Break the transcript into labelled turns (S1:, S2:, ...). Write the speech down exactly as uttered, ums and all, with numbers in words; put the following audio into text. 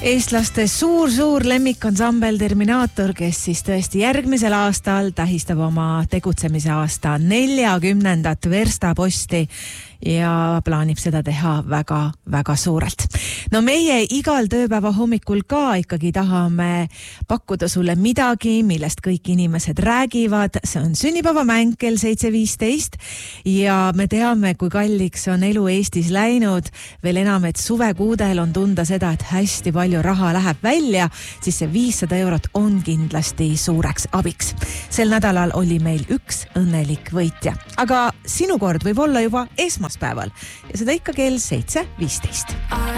S1: Eestlaste suur-suur lemmikansambel Terminaator, kes siis tõesti järgmisel aastal tähistab oma tegutsemise aasta neljakümnendat verstaposti ja plaanib seda teha väga-väga suurelt. No meie igal tööpäeva hommikul ka ikkagi tahame pakkuda sulle midagi, millest kõik inimesed räägivad. See on sünnipäevamäng kell seitse viisteist ja me teame, kui kalliks on elu Eestis läinud. Veel enam, et suvekuudel on tunda seda, et hästi palju raha läheb välja, siis see viissada eurot on kindlasti suureks abiks. Sel nädalal oli meil üks õnnelik võitja, aga sinu kord võib olla juba esmaspäeval ja seda ikka kell seitse viisteist.